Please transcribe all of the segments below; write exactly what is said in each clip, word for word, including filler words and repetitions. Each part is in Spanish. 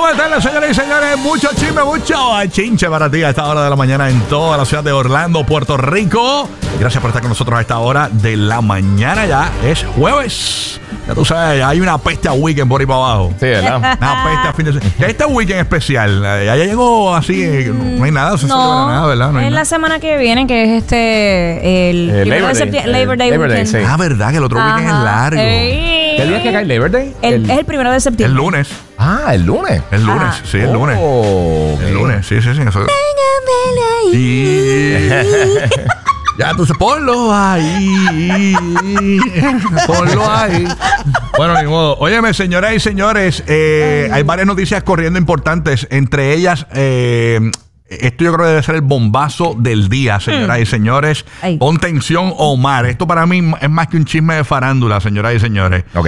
Vamos a meterle, señores y señores, mucho chisme, mucho chinche para ti a esta hora de la mañana en toda la ciudad de Orlando, Puerto Rico. Gracias por estar con nosotros a esta hora de la mañana. Ya es jueves. Ya tú sabes, hay una peste a weekend por ahí para abajo. Sí, ¿verdad? Una peste a fin de semana. Este weekend especial, ya llegó así, no hay nada, no se no, celebra nada, ¿verdad? No hay es nada. la semana que viene, que es este, el, El primero Labor de Day. septiembre, Labor Day Labor Day, weekend. sí. Ah, verdad, que el otro weekend es Ajá. largo. Ey. ¿Qué día que cae Labor Day? El- Es el primero de El septiembre. lunes. Ah, el lunes. El lunes, Ah. sí, el lunes. Oh, ok. El lunes, sí, sí, sí. Eso. Y... Ya, entonces ponlo ahí. Ponlo ahí. Bueno, ni modo. Óyeme, señoras y señores, eh, hay varias noticias corriendo importantes. Entre ellas, eh, esto yo creo que debe ser el bombazo del día, señoras y señores. Ay. Pon tensión, Omar. Esto para mí es más que un chisme de farándula, señoras y señores. Ok.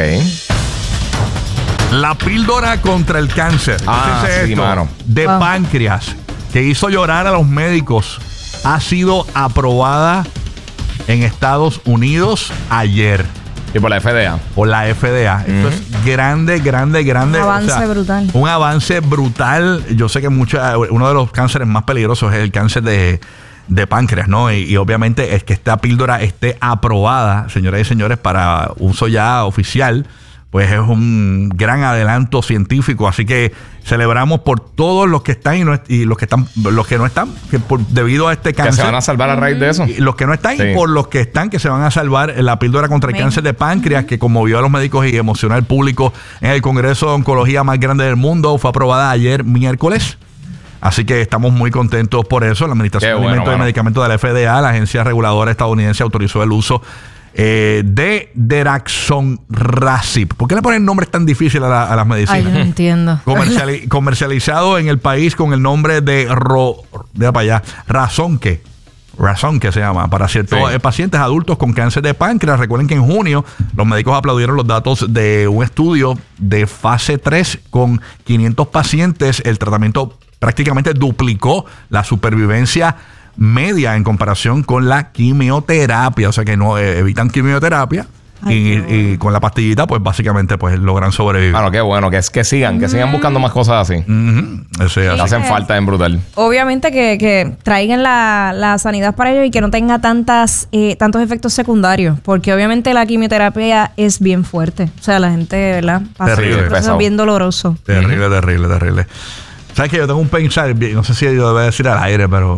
La píldora contra el cáncer. Ah, Fíjense sí, esto, mano. de Wow. páncreas, que hizo llorar a los médicos, ha sido aprobada en Estados Unidos ayer Y por la F D A. por la F D A. Esto es grande, grande, grande. Un avance brutal. Un avance brutal. Yo sé que mucha, uno de los cánceres más peligrosos es el cáncer de, de páncreas, ¿no? Y, y obviamente es que esta píldora esté aprobada, señoras y señores, para uso ya oficial, pues es un gran adelanto científico. Así que celebramos por todos los que están y, no, y los que están, los que no están, que por, debido a este Que cáncer. se van a salvar a raíz de eso. Y los que no están Sí. y por los que están, que se van a salvar la píldora contra el Amén. cáncer de páncreas, que conmovió a los médicos y emocionó al público en el Congreso de Oncología más grande del mundo. Fue aprobada ayer miércoles. Así que estamos muy contentos por eso. La Administración Qué de bueno, Alimentos y mano. Medicamentos de la F D A, la agencia reguladora estadounidense, autorizó el uso eh, de Daraxonrasib. ¿Por qué le ponen nombres tan difíciles a, la- a las medicinas? Ay, yo no entiendo. Comerciali- comercializado en el país con el nombre de Ro, de para allá, Razonque. Razonque se llama, para ciertos Sí. eh, pacientes adultos con cáncer de páncreas. Recuerden que en junio los médicos aplaudieron los datos de un estudio de fase tres con quinientos pacientes. El tratamiento prácticamente duplicó la supervivencia media en comparación con la quimioterapia. O sea que no eh, evitan quimioterapia. Ay, y, qué bueno. y con la pastillita, pues básicamente pues logran sobrevivir. Bueno, qué bueno. Que, es, que sigan. Que sigan buscando más cosas así. Ujú. Eso es así. Hacen falta en brutal. Obviamente que, que traigan la, la sanidad para ellos y que no tenga tantas eh, tantos efectos secundarios, porque obviamente la quimioterapia es bien fuerte. O sea, la gente, ¿verdad? Pasa Terrible. un proceso Pesado. bien doloroso. Terrible, terrible, terrible. ¿Sabes qué? Yo tengo un pensar, no sé si yo debo decir al aire, pero...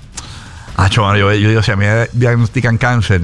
Ah, mano, yo, yo digo, si a mí me diagnostican cáncer,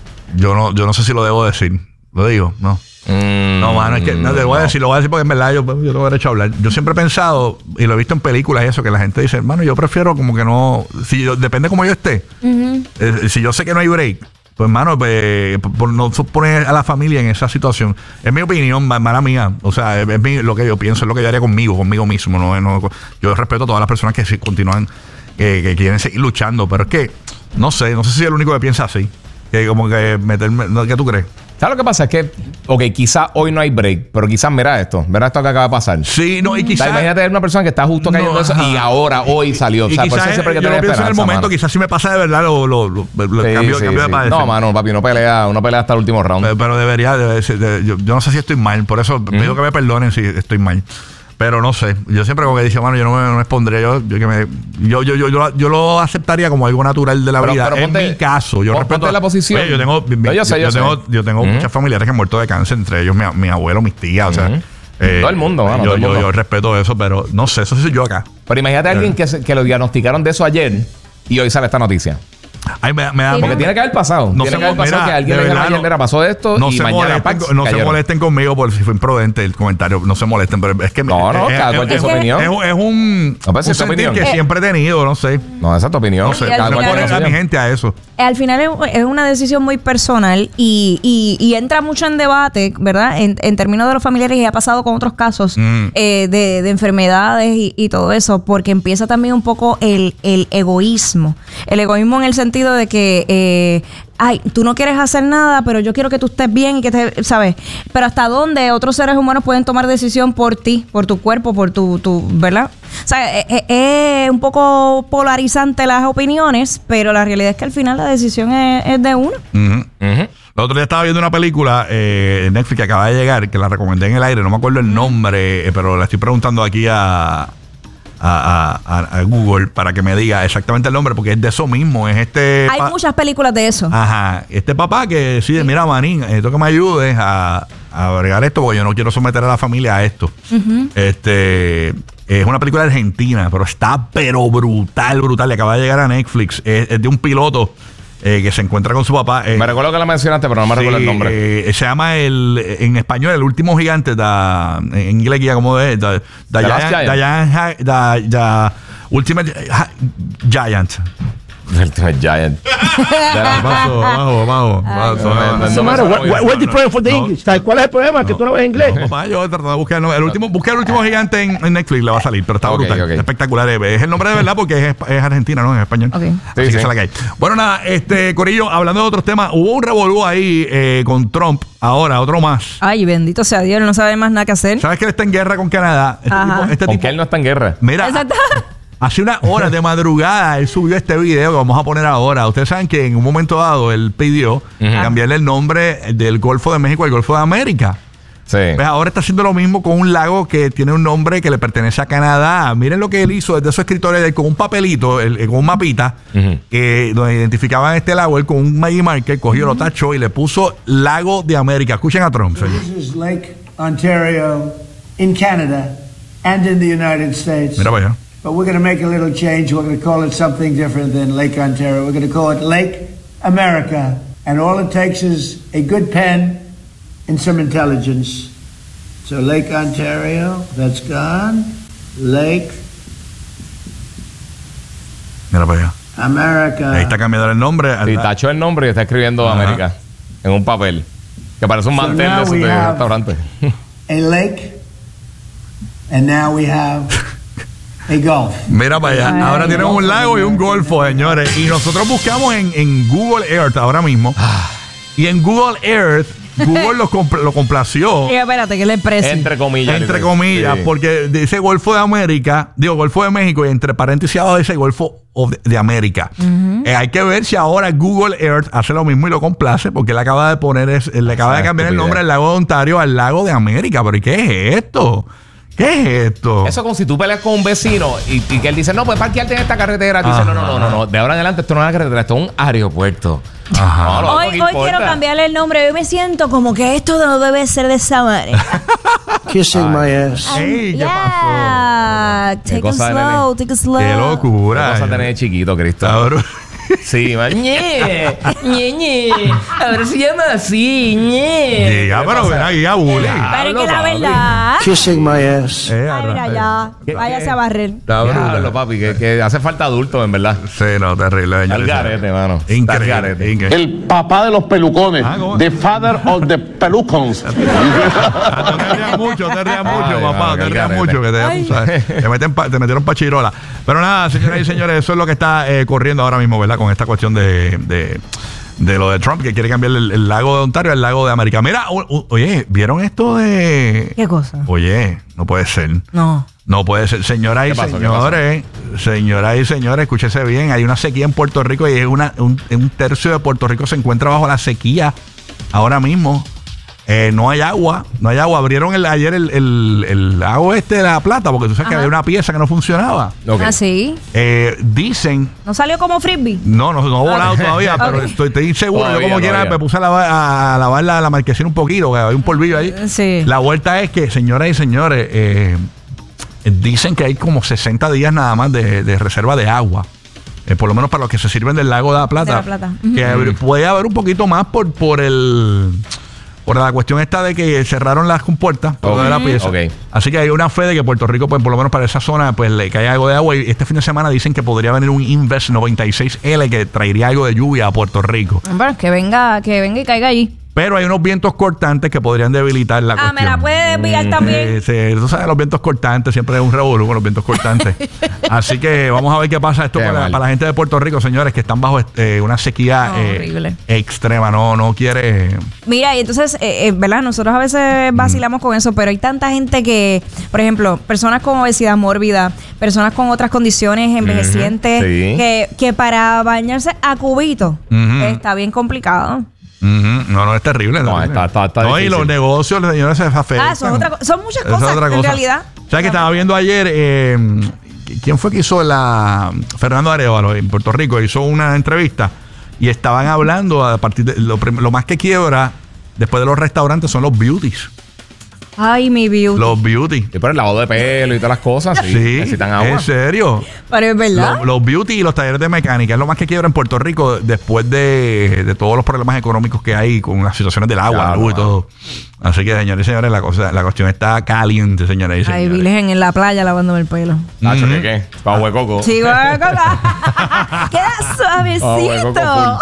yo no, yo no sé si lo debo decir. Lo digo, ¿no? Mm, No, mano, es que no te voy a decir, lo voy a decir porque en verdad yo, yo tengo derecho a hablar. Yo siempre he pensado, y lo he visto en películas y eso, que la gente dice, hermano, yo prefiero como que no... Si yo, depende cómo yo esté. Eh, si yo sé que no hay break, pues, hermano, pues, por no poner a la familia en esa situación. Es mi opinión, ma- mala mía. O sea, es, es mi- lo que yo pienso, es lo que yo haría conmigo, conmigo mismo. No, no, yo respeto a todas las personas que sí continúan, eh, que quieren seguir luchando. Pero es que, no sé, no sé si es el único que piensa así. Que como que meterme... ¿no? ¿Qué tú crees? ¿Sabes lo que pasa? Es que, ok, quizás hoy no hay break, pero quizás mira esto. Mira esto que acaba de pasar. Sí, no, y O sea, quizás... imagínate ver una persona que está justo cayendo No, eso y ajá. ahora, hoy salió. O Y sea, por quizás, eso siempre hay que yo lo tener pienso en el esperanza, momento, mano. quizás si me pasa de verdad lo, lo, lo- lo- Sí, cambio, sí, cambio de sí. parecer. No, mano, papi, no pelea, uno pelea hasta el último round. Eh, Pero debería, debe ser- de- yo, yo no sé si estoy mal, por eso pido que me perdonen si estoy mal. Pero no sé, yo siempre como que dije, mano, yo no me, no me expondré, yo, yo, que me, yo, yo, yo, yo, lo- yo lo aceptaría como algo natural de la Pero- vida. pero en ponte- mi caso, yo pon- respeto ponte la posición. Oye, yo tengo, mi- No, yo sé, yo sé. tengo, yo tengo Ujú. muchas familiares que han muerto de cáncer, entre ellos mi, mi abuelo, mis tías, o sea. Ujú. Todo el mundo, mano, yo, todo el yo- mundo. yo respeto eso, pero no sé, eso soy yo acá. Pero imagínate a alguien que, se- que lo diagnosticaron de eso ayer y hoy sale esta noticia. Ay, me, me da Sí, Porque no. tiene que haber pasado. No tiene se que haber mo- pasado mira, que alguien de le diga verdad, ayer, no- mira, pasó esto No, y se mañana molesten, pax, no se cayeron. molesten conmigo por si fue imprudente el comentario. No se molesten, pero es que... No, no, es, cada es- cual tiene es- su opinión. Es, es un, No, pero esa un es tu sentir opinión. que Eh, siempre he tenido, no sé. No, esa es tu opinión. No sé. Y al Cada No cual final- tiene ponen su a mi opinión. gente a eso. Al final es, es una decisión muy personal y, y, y entra mucho en debate, ¿verdad? En, en términos de los familiares, y ha pasado con otros casos Mm. eh, de, de enfermedades y, y todo eso, porque empieza también un poco el, el egoísmo. El egoísmo en el sentido de que, eh, ay, tú no quieres hacer nada, pero yo quiero que tú estés bien y que te, ¿sabes? Pero hasta dónde otros seres humanos pueden tomar decisión por ti, por tu cuerpo, por tu, tu ¿verdad? O sea, es, es- es un poco polarizante las opiniones, pero la realidad es que al final la decisión es, es de uno. Ujú. Ujú. El otro día estaba viendo una película eh, en Netflix que acaba de llegar, que la recomendé en el aire, no me acuerdo el nombre, eh, pero la estoy preguntando aquí a, a, a, a, a Google para que me diga exactamente el nombre, porque es de eso mismo, es este... Hay pa- muchas películas de eso. Ajá, este papá que decide, mira, manín, necesito que me ayudes a, a bregar esto, porque yo no quiero someter a la familia a esto. Uh-huh. Este... Es una película argentina, pero está pero brutal, brutal. Y acaba de llegar a Netflix. Es, es de un piloto eh, que se encuentra con su papá. Eh, Me recuerdo que la mencionaste, pero no me sí, recuerdo el nombre. eh, se llama el en español El Último Gigante. Da, en inglés guía como de da, da, The Last Giant, Giant. da, da, da Ultimate Giant. Ultimate Giant. Vamos, vamos, vamos. No, No matter, what, what, what's the problem for the No. English? ¿Sabes ¿Cuál es el problema? Que tú no ves inglés. Papá, yo he tratado de buscar el, el último, busqué el último gigante en, en Netflix, le va a salir, pero está Ok, brutal, ok. espectacular. Es el nombre de verdad porque es, es argentina, ¿no? En español. Ok. Así Sí, que sí. esa es la que hay. Bueno, nada, este Corillo, hablando de otros temas, hubo un revolú ahí eh, con Trump, ahora, otro más. Ay, bendito sea Dios, él no sabe más nada que hacer. ¿Sabes que él está en guerra con Canadá? Este Ajá. tipo, este Con tipo- que él no está en guerra. mira, Exacto. hace unas horas de madrugada él subió este video que vamos a poner ahora. Ustedes saben que en un momento dado él pidió cambiarle el nombre del Golfo de México al Golfo de América. Sí. Pues ahora está haciendo lo mismo con un lago que tiene un nombre que le pertenece a Canadá. Miren lo que él hizo desde su escritorio de él, con un papelito, el- el- con un mapita, Ujú. que donde identificaban este lago. Él con un Magic Marker cogió, lo tachó y le puso Lago de América. Escuchen a Trump, señor. This is Lake Ontario in Canada and in the United States. Mira para allá. But we're going to make a little change. We're going to call it something different than Lake Ontario. We're going to call it Lake America. And all it takes is a good pen and some intelligence. So Lake Ontario, that's gone. Lake Mira para allá. America. Ahí está cambiando el nombre. al- Y tachó el nombre y está escribiendo Ajá. América en un papel. Que parece un So mantel now de esos we de have- restaurante. A lake. And now we have a Gulf. Mira para allá. Ay. Ahora tienen un lago y un golfo, señores. Y nosotros buscamos en, en Google Earth ahora mismo. Y en Google Earth, Google lo, compl- lo complació. Y espérate, que le precio. Entre comillas. Entre dice. comillas, Sí. porque dice Golfo de América, digo Golfo de México, y entre paréntesis abajo dice Golfo of- de, de América. Eh, hay que ver si ahora Google Earth hace lo mismo y lo complace, porque él acaba de poner, es- él le acaba Esa de cambiar el estupidez. nombre del lago de Ontario al lago de América. ¿Pero y qué es esto? ¿Qué es esto? Eso como si tú peleas con un vecino y, y que él dice, no, pues parquearte en esta carretera. Tú dices, Ajá. no, no, no, no, no. De ahora en adelante esto no es una carretera, esto es un aeropuerto. Ajá. No, no, Hoy, no hoy importa. quiero cambiarle el nombre. Hoy me siento como que esto no debe ser de esa manera. Kissing my ass. Ey, ¿qué Yeah. Qué Take it cosa de slow, take it slow. Qué ¿Qué locura. vas a tener de chiquito, Cristo? Cabrón. Sí, man. ñe, ñe, ñe. Ahora se llama así, ñe. Llega, pero ven aquí a bullying. Pero es que la papi. verdad. Kissing my ass. Eh, Ay, mira ya. ¿Qué- Váyase qué? a barrer. Está brutal. Diablo, papi, que, que hace falta adulto, en verdad. Sí, no, terrible. Al señores. garete, mano. Al Increíble. garete. increíble. El papá de los pelucones. Ah, ¿cómo? The father of the pelucons. Ah, no te rías mucho, te rías mucho, Ay, papá. mano, Te qué rías garete. mucho, que te, Ay. tú sabes, te, meten pa- te metieron pa' chirola. Pero nada, señoras y señores, eso es lo que está eh, corriendo ahora mismo, ¿verdad? Con esta cuestión de, de, de lo de Trump, que quiere cambiar el, el lago de Ontario al lago de América. Mira, o- o- oye, ¿vieron esto de...? ¿Qué cosa? Oye, no puede ser. No. No puede ser. Señoras y ¿Qué pasó? ¿Qué señores, señoras y señores, escúchese bien. Hay una sequía en Puerto Rico y es una, un, un tercio de Puerto Rico se encuentra bajo la sequía ahora mismo. Eh, no hay agua, no hay agua. Abrieron el, ayer el, el, el lago este de La Plata porque tú sabes que Ajá. había una pieza que no funcionaba. Ok. Ah, sí. Eh, dicen, ¿No salió como frisbee? no, no, no ha volado todavía, pero Ok. estoy, estoy inseguro. Yo Todavía, como quiera todavía. me puse a lavar, a, a lavar la, la marquesina un poquito, que hay un polvillo ahí. Sí. La vuelta es que, señoras y señores, eh, dicen que hay como sesenta días nada más de, de reserva de agua. Eh, por lo menos para los que se sirven del lago de la Plata. De la Plata. Que hab- puede haber un poquito más por, por el... Por la cuestión esta de que cerraron las compuertas por lo de la Ok, pieza. ok. Así que hay una fe de que Puerto Rico, pues por lo menos para esa zona, pues le cae algo de agua. Y este fin de semana dicen que podría venir un Invest noventa y seis L que traería algo de lluvia a Puerto Rico. Bueno, que venga, que venga y caiga allí. Pero hay unos vientos cortantes que podrían debilitar la Ah, cuestión. me la puede enviar Eh, también. sí, tú sabes, los vientos cortantes, siempre es un revolú con los vientos cortantes. Así que vamos a ver qué pasa esto Qué para, mal. para la gente de Puerto Rico, señores, que están bajo eh, una sequía No, eh, horrible. extrema. No, no quiere. Mira, y entonces, eh, eh, ¿verdad? Nosotros a veces vacilamos con eso, pero hay tanta gente que, por ejemplo, personas con obesidad mórbida, personas con otras condiciones envejecientes, sí. que, que para bañarse a cubito Ujú. está bien complicado. Uh-huh. No, no, es terrible. No, terrible. está, está, está No, y difícil. los negocios, los señores se afectan. Ah, eso es otra co- son muchas Eso es cosas otra en cosa. realidad. ¿Sabes que estaba viendo ayer? Eh, ¿Quién fue que hizo la... Fernando Arevalo en Puerto Rico hizo una entrevista y estaban hablando a partir de... Lo, prim- lo más que quiebra después de los restaurantes son los beauties. Ay, mi beauty. Los beauty. Y por el lavado de pelo y todas las cosas, sí, Sí, necesitan agua. en serio. Pero es verdad. Los, los beauty y los talleres de mecánica es lo más que quiebra en Puerto Rico después de, de todos los problemas económicos que hay con las situaciones del agua, Claro, la luz y claro. todo. Así que, señores y señores, la, cosa, la cuestión está caliente, señores y Ay, señores. Virgen, en la playa lavándome el pelo. Nacho, Ujú. ¿qué qué? Pa' huecoco. Sí, guau, guau, guau. Queda Ah, bueno, suavecito. coco,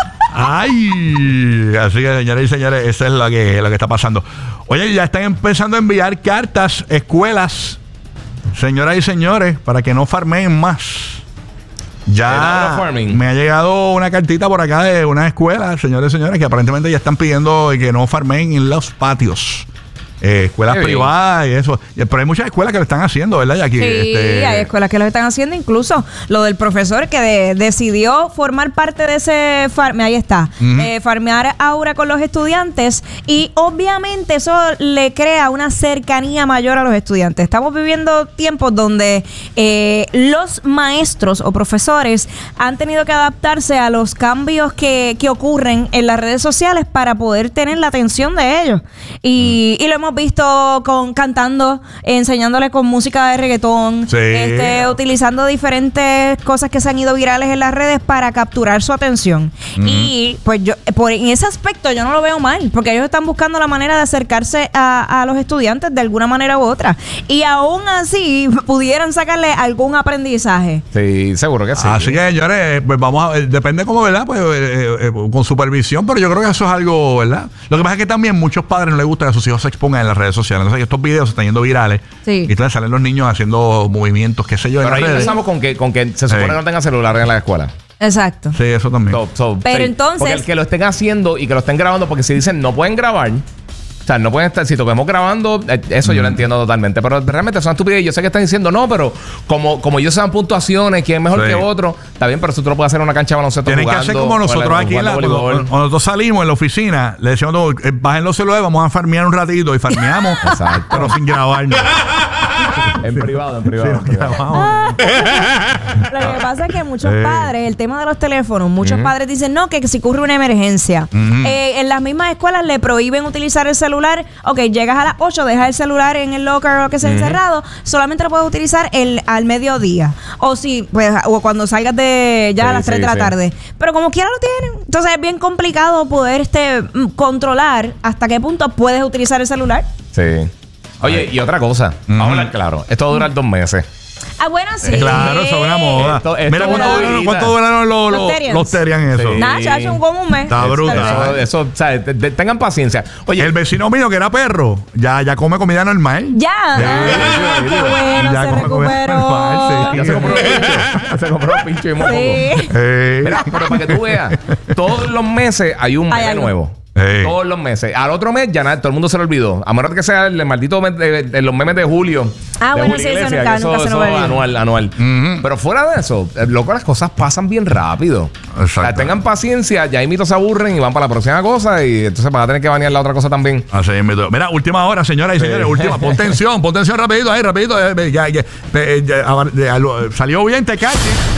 Ay, así que señores y señores, eso es lo que, lo que está pasando. Oye, ya están empezando a enviar cartas, escuelas, señoras y señores, para que no farmeen más. El Ya auto farming. me ha llegado una cartita por acá de una escuela, señores y señores, que aparentemente ya están pidiendo que no farmeen en los patios. Eh, escuelas Qué bien. privadas y eso. Y- Pero hay muchas escuelas que lo están haciendo, ¿verdad? Y aquí, Sí, este, hay escuelas que lo están haciendo, incluso lo del profesor que de- decidió formar parte de ese farme, ahí está, Ujú. eh, farmear aura con los estudiantes y obviamente eso le crea una cercanía mayor a los estudiantes. Estamos viviendo tiempos donde eh, los maestros o profesores han tenido que adaptarse a los cambios que, que ocurren en las redes sociales para poder tener la atención de ellos. Y, y lo hemos visto con cantando, enseñándole con música de reggaetón, Sí. este, utilizando diferentes cosas que se han ido virales en las redes para capturar su atención. Y pues yo, por en ese aspecto yo no lo veo mal, porque ellos están buscando la manera de acercarse a, a los estudiantes de alguna manera u otra. Y aún así pudieran sacarle algún aprendizaje. Sí, seguro que sí. Así que, señores, pues vamos a ver, depende cómo, ¿verdad? Pues eh, eh, con supervisión, pero yo creo que eso es algo, ¿verdad? Lo que pasa es que también muchos padres no les gusta que sus hijos se expongan en las redes sociales. Entonces, estos videos se están yendo virales. Sí. Y entonces salen los niños haciendo movimientos, qué sé yo, en Pero las ahí redes. empezamos con que, con que se supone Sí. que no tengan celulares en la escuela. Exacto. Sí, eso también. So- so, Pero sí. entonces- Porque el que lo estén haciendo y que lo estén grabando, porque si dicen no pueden grabar, o sea, no pueden estar, si toquemos grabando, eh, eso yo lo entiendo totalmente. Pero realmente son estupidez. Yo sé que están diciendo no, pero como, como ellos se dan puntuaciones, quién es mejor Sí. que otro, está bien, pero eso tú lo puedes hacer en una cancha de baloncesto. Tienen que jugando, hacer como o en nosotros aquí, en la, jugando cuando, voleibol. cuando nosotros salimos en la oficina, le decíamos, todo, eh, bajen los celulares, vamos a farmear un ratito y farmeamos, Exacto. pero sin grabarnos. En privado, en privado. en Sí, privado. grabamos. Lo que pasa es que muchos Eh. padres, el tema de los teléfonos, muchos padres dicen no, que si ocurre una emergencia. Ujú. Eh, en las mismas escuelas le prohíben utilizar el celular. Ok, llegas a las ocho, dejas el celular en el locker o que sea encerrado, solamente lo puedes utilizar el, al mediodía. O si, pues, o cuando salgas de ya Sí, a las tres sí, de la sí. tarde. Pero como quiera lo tienen. Entonces es bien complicado poder este mm, controlar hasta qué punto puedes utilizar el celular. Sí. Oye, y otra cosa, vamos a hablar claro. Esto va a durar dos meses. Ah, bueno, sí. Claro, eso es una moda. Esto- esto Mira es cuánto una duraron, bebida. cuánto duraron los, Los los, Terians. los Terian eso. Sí. Nada, chacho, un como un mes. Está brutal. Eso, eso, o sea, te- te- tengan paciencia. Oye, El vecino mío que era perro, ya, ya come comida normal. Ya. Sí. Ah, qué bueno, Ya se come comida recuperó. normal, sí. ya se compró los pinchos. Ya se compró los pinchos y moco. Sí. Eh, Mira, pero para que tú veas, todos los meses hay un Hay meme algo. nuevo. Sí. Todos los meses. Al otro mes ya nada, todo el mundo se lo olvidó. A menos que sea el maldito mes de, de los memes de julio. Ah, de bueno, Julio sí, eso Iglesias, nunca- que nunca se eso nos es olvida. anual, anual. Ujú. Pero fuera de eso, eh, loco, las cosas pasan bien rápido. Exacto. O sea, tengan paciencia, ya imitos se aburren y van para la próxima cosa y entonces van a tener que banear la otra cosa también. Así es, mi- Mira, última hora, señoras y señores, última. Pon tensión, pon tensión rapidito ahí, rapidito. eh, ya, ya, eh, ya, a- ya, lo- salió bien Tecachi.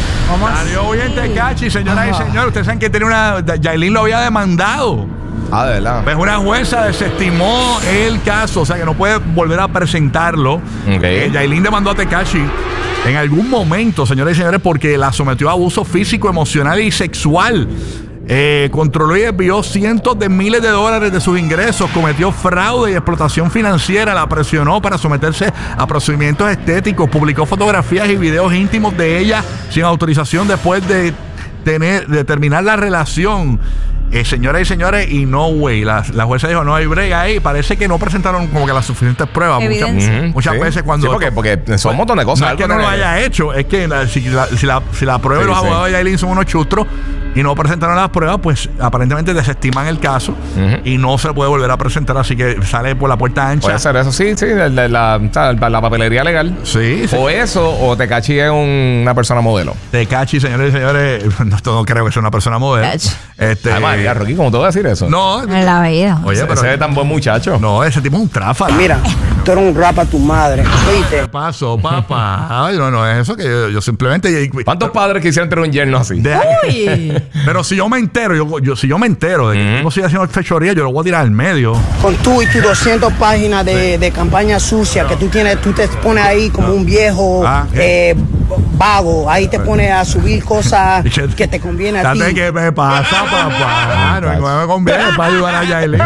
Salió bien Tecachi, señoras y señores. Ustedes saben que tenía una. Yailin lo había demandado. Ah, de verdad. Pues una jueza desestimó el caso, o sea que no puede volver a presentarlo. Eh, Yailin demandó a Tekashi en algún momento, señores y señores, porque la sometió a abuso físico, emocional y sexual. Eh, controló y desvió cientos de miles de dólares de sus ingresos, cometió fraude y explotación financiera, la presionó para someterse a procedimientos estéticos, publicó fotografías y videos íntimos de ella sin autorización después de tener, de terminar la relación. Eh, señoras y señores, y no way, la, la jueza dijo no hay break ahí, parece que no presentaron como que las suficientes pruebas muchas, Evidencia. Ujú, muchas sí. veces cuando Sí, porque, porque son un montón de cosas. no es que no lo haya hecho, es que la- si, la, si, la, si la prueba y Sí, los sí. abogados de Yailin son unos chustros, y no presentaron las pruebas, pues aparentemente desestiman el caso uh-huh. y no se puede volver a presentar, así que sale por la puerta ancha. Puede ser eso, sí, sí, la, la, la, la papelería legal. Sí, sí. O eso, o Tekashi es un, una persona modelo. Tekashi, señores y señores, no, no creo que sea una persona modelo. Este, Además, ya, Rocky, ¿cómo te voy a decir eso? No. En la vida. Oye, ese, pero ese es tan buen muchacho. No, ese tipo es un tráfala. Mira, tú eres un rap a tu madre. ¿Viste? ¿Qué pasó, papá? Ay, no, no es eso que yo, yo simplemente. ¿Cuántos padres quisieran tener un yerno así? De, Uy. Pero si yo me entero, yo, yo si yo me entero de que mm-hmm. no sigue haciendo fechoría, yo lo voy a tirar al medio. Con tú y tus doscientas páginas de, de campaña sucia que tú tienes, tú te pones ahí como un viejo ah, eh, vago. Ahí te pones a subir cosas que te conviene a ti. ¿Qué me pasa, papá? No, no me conviene para ayudar a Yailin.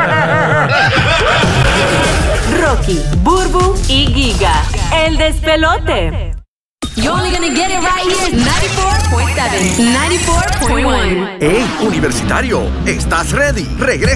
Rocky, Burbu y Giga, el despelote. You're only gonna get it right here. ninety-four point seven, ninety-four point one. Hey, universitario, ¿estás ready? Regresa